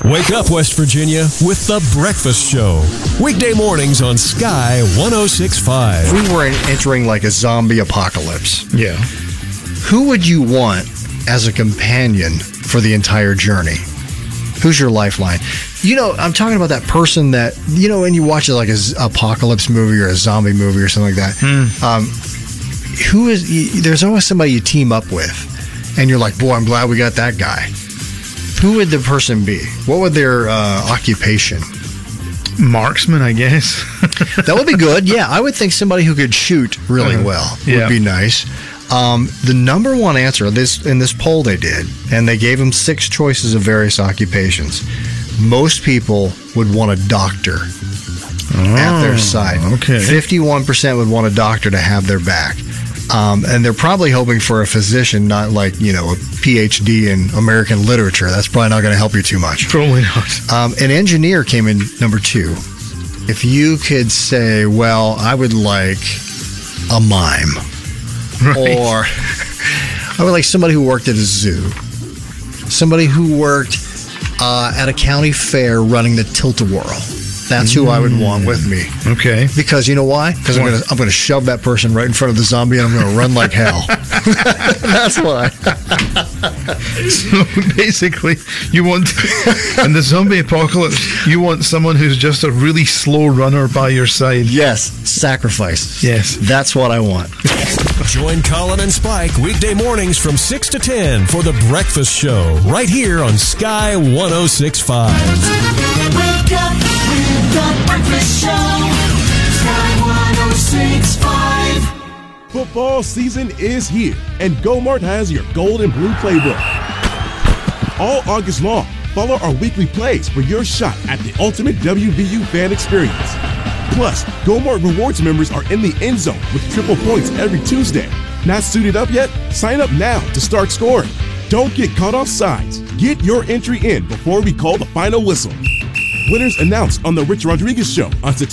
Wake up, West Virginia, with The Breakfast Show. Weekday mornings on Sky 106.5. We were entering like a zombie apocalypse. Yeah. Who would you want as a companion for the entire journey? Who's your lifeline? You know, I'm talking about that person that, you know, when you watch it like an apocalypse movie or a zombie movie or something like that, there's always somebody you team up with, and you're like, boy, I'm glad we got that guy. Who would the person be? What would their occupation? Marksman, I guess. That would be good. Yeah, I would think somebody who could shoot really well would be nice. The number one answer in this poll they did, and they gave them 6 choices of various occupations. Most people would want a doctor at their side. Okay. 51% would want a doctor to have their back. And they're probably hoping for a physician, not like, you know, a PhD in American literature. That's probably not going to help you too much. Probably not. An engineer came in number 2. If you could say, well, I would like a mime. Right. Or I would like somebody who worked at a zoo. Somebody who worked at a county fair running the tilt-a-whirl. That's who I would want with me. Okay. Because you know why? Because I'm going to shove that person right in front of the zombie and I'm going to run like hell. That's why. So basically, you want, in the zombie apocalypse, you want someone who's just a really slow runner by your side. Yes. Sacrifice. Yes. That's what I want. Join Colin and Spike weekday mornings from 6 to 10 for The Breakfast Show, right here on Sky 106.5. Wake up with The Breakfast Show. Sky 106.5. Football season is here, and GoMart has your gold and blue playbook. All August long, follow our weekly plays for your shot at the ultimate WVU fan experience. Plus, GoMart Rewards members are in the end zone with triple points every Tuesday. Not suited up yet? Sign up now to start scoring. Don't get caught off sides. Get your entry in before we call the final whistle. Winners announced on The Rich Rodriguez Show on September